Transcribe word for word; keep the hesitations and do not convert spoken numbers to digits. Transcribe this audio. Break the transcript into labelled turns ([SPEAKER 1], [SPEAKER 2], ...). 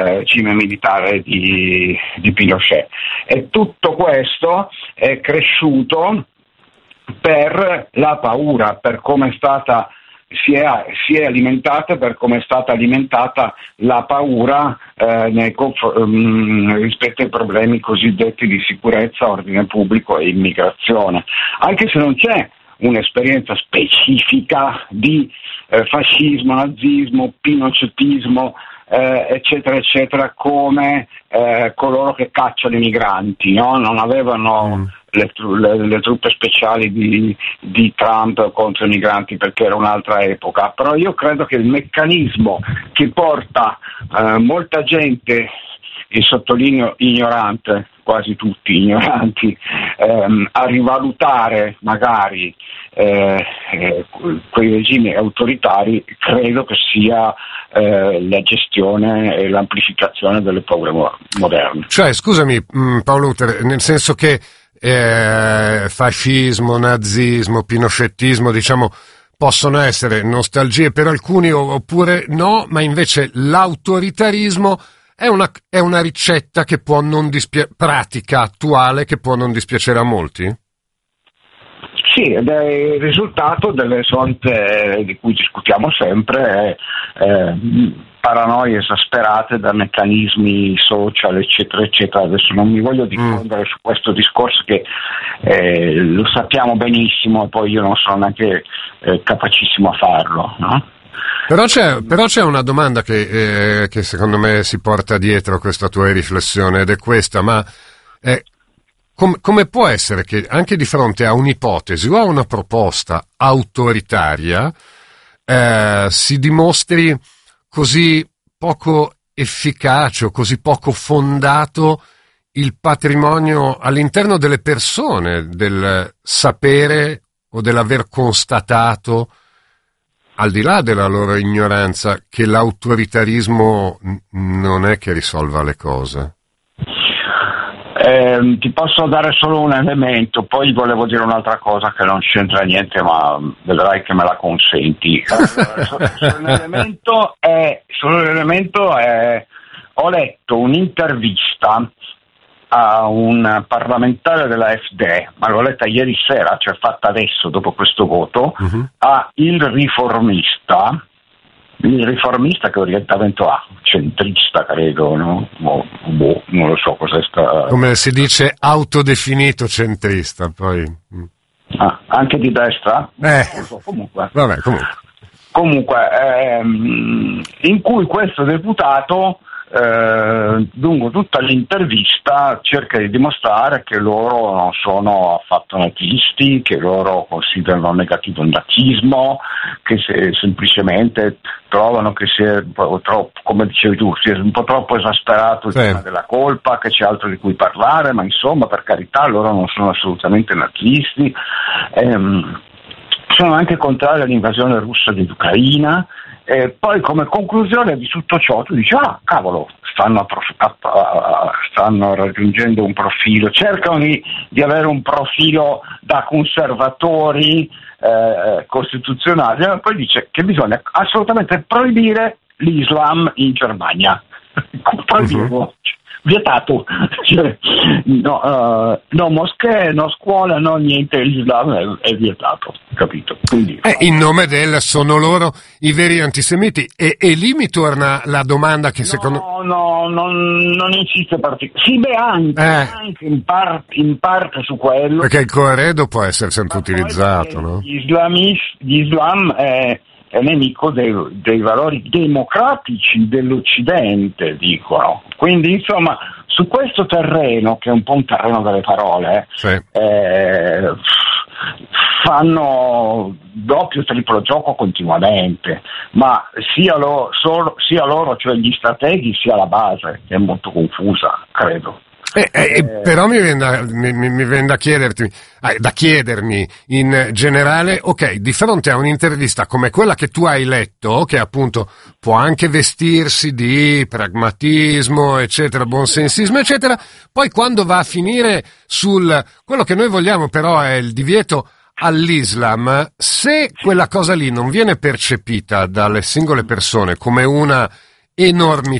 [SPEAKER 1] regime militare di, di Pinochet. E tutto questo è cresciuto per la paura, per come è stata si è, si è alimentata, per come è stata alimentata la paura eh, nei, um, rispetto ai problemi cosiddetti di sicurezza, ordine pubblico e immigrazione, anche se non c'è un'esperienza specifica di eh, fascismo, nazismo, pinocetismo, eh, eccetera eccetera, come eh, coloro che cacciano i migranti, no? Non avevano mm. le, le, le truppe speciali di, di Trump contro i migranti, perché era un'altra epoca. Però io credo che il meccanismo che porta eh, molta gente, e sottolineo ignorante, quasi tutti ignoranti, ehm, a rivalutare magari eh, eh, quei regimi autoritari, credo che sia eh, la gestione e l'amplificazione delle paure mo- moderne.
[SPEAKER 2] Cioè, scusami mh, Paolo Uter, nel senso che eh, fascismo, nazismo, pinochettismo, diciamo, possono essere nostalgie per alcuni oppure no, ma invece l'autoritarismo È una, è una ricetta che può non dispia- pratica attuale che può non dispiacere a molti?
[SPEAKER 1] Sì, ed è il risultato delle solite, di cui discutiamo sempre, eh, paranoie esasperate da meccanismi social, eccetera, eccetera. Adesso non mi voglio diffondere mm. su questo discorso che eh, lo sappiamo benissimo e poi io non sono neanche eh, capacissimo a farlo, no?
[SPEAKER 2] Però c'è, però c'è una domanda che, eh, che secondo me si porta dietro questa tua riflessione, ed è questa, ma eh, com, come può essere che anche di fronte a un'ipotesi o a una proposta autoritaria eh, si dimostri così poco efficace o così poco fondato il patrimonio all'interno delle persone del sapere o dell'aver constatato, al di là della loro ignoranza, che l'autoritarismo non è che risolva le cose?
[SPEAKER 1] Eh, ti posso dare solo un elemento, poi volevo dire un'altra cosa che non c'entra niente, ma vedrai che me la consenti. Allora, l'elemento è, l'elemento è, ho letto un'intervista a un parlamentare della F D, ma l'ho letta ieri sera, cioè fatta adesso dopo questo voto, uh-huh. a Il Riformista, il Riformista che orientamento ha, centrista credo, no? Boh, boh, non lo so cos'è sta...
[SPEAKER 2] Come si dice, autodefinito centrista, poi...
[SPEAKER 1] Ah, anche di destra?
[SPEAKER 2] Eh,
[SPEAKER 1] so, comunque.
[SPEAKER 2] Vabbè, comunque.
[SPEAKER 1] Comunque, ehm, in cui questo deputato... Eh, lungo tutta l'intervista cerca di dimostrare che loro non sono affatto nazisti, che loro considerano negativo il nazismo, che se, semplicemente trovano che si è troppo, come dicevi tu, si è un po' troppo esasperato il sì. tema della colpa, che c'è altro di cui parlare, ma insomma, per carità, loro non sono assolutamente nazisti. Ehm, sono anche contrari all'invasione russa dell'Ucraina. E poi come conclusione di tutto ciò tu dici, ah cavolo, stanno, stanno raggiungendo un profilo, cercano di, di avere un profilo da conservatori eh, costituzionali, e poi dice che bisogna assolutamente proibire l'Islam in Germania. Proibirlo. Uh-huh. Vietato, cioè, no, uh, no moschee, no scuola, no niente, l'Islam è, è vietato, capito? Quindi,
[SPEAKER 2] eh, in nome del sono loro i veri antisemiti, e, e lì mi torna la domanda che
[SPEAKER 1] no,
[SPEAKER 2] secondo
[SPEAKER 1] no no non, non insiste particolarmente, sì beh anche, eh. anche in, par- in parte su quello,
[SPEAKER 2] perché il corredo può essere sempre utilizzato, no?
[SPEAKER 1] Gli islamisti, gli Islam è è nemico dei, dei valori democratici dell'Occidente, dicono. Quindi, insomma, su questo terreno, che è un po' un terreno delle parole,
[SPEAKER 2] sì.
[SPEAKER 1] eh, fanno doppio triplo gioco continuamente, ma sia, lo, solo, sia loro, cioè gli strateghi, sia la base, che è molto confusa, credo.
[SPEAKER 2] Eh, eh, eh, però mi viene da, mi, mi viene da chiederti, eh, da chiedermi in generale, ok, di fronte a un'intervista come quella che tu hai letto, che appunto può anche vestirsi di pragmatismo, eccetera, buonsensismo, eccetera, poi quando va a finire sul, quello che noi vogliamo però è il divieto all'Islam, se quella cosa lì non viene percepita dalle singole persone come una enormità